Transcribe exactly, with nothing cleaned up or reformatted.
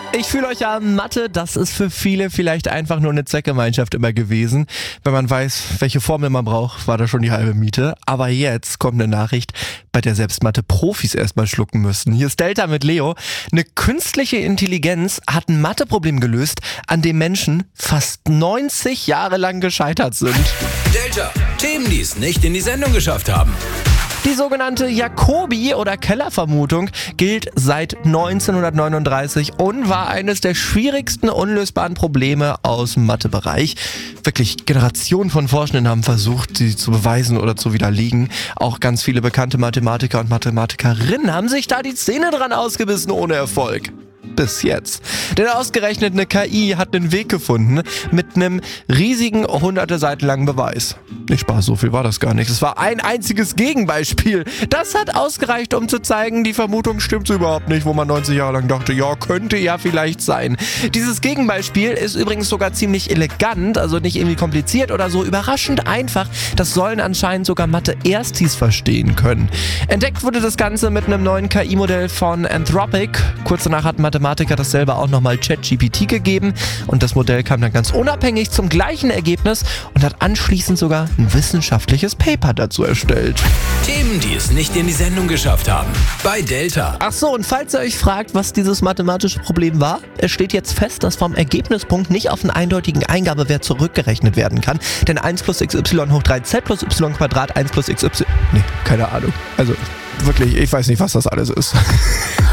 Ich fühle euch ja, Mathe, das ist für viele vielleicht einfach nur eine Zweckgemeinschaft immer gewesen. Wenn man weiß, welche Formel man braucht, war das schon die halbe Miete. Aber jetzt kommt eine Nachricht, bei der selbst Mathe-Profis erstmal schlucken müssen. Hier ist Delta mit Leo. Eine künstliche Intelligenz hat ein Mathe-Problem gelöst, an dem Menschen fast neunzig Jahre lang gescheitert sind. Delta, Themen, die es nicht in die Sendung geschafft haben. Die sogenannte Jacobi- oder Keller-Vermutung gilt seit neunzehnhundertneununddreißig und war eines der schwierigsten unlösbaren Probleme aus dem Mathebereich. Wirklich Generationen von Forschenden haben versucht, sie zu beweisen oder zu widerlegen. Auch ganz viele bekannte Mathematiker und Mathematikerinnen haben sich da die Zähne dran ausgebissen ohne Erfolg. Bis jetzt. Denn ausgerechnet eine K I hat einen Weg gefunden mit einem riesigen, hunderte Seiten langen Beweis. Nicht Spaß, so viel war das gar nicht. Es war ein einziges Gegenbeispiel. Das hat ausgereicht, um zu zeigen, die Vermutung stimmt so überhaupt nicht, wo man neunzig Jahre lang dachte, ja, könnte ja vielleicht sein. Dieses Gegenbeispiel ist übrigens sogar ziemlich elegant, also nicht irgendwie kompliziert oder so, überraschend einfach. Das sollen anscheinend sogar Mathe-Erstis verstehen können. Entdeckt wurde das Ganze mit einem neuen K I-Modell von Anthropic. Kurz danach hat Mathematiker das selber auch nochmal ChatGPT gegeben und das Modell kam dann ganz unabhängig zum gleichen Ergebnis und hat anschließend sogar ein wissenschaftliches Paper dazu erstellt. Themen, die es nicht in die Sendung geschafft haben. Bei Delta. Ach so, und falls ihr euch fragt, was dieses mathematische Problem war, es steht jetzt fest, dass vom Ergebnispunkt nicht auf einen eindeutigen Eingabewert zurückgerechnet werden kann. Denn eins plus xy hoch drei z plus y Quadrat eins plus xy... Nee, keine Ahnung. Also wirklich, ich weiß nicht, was das alles ist.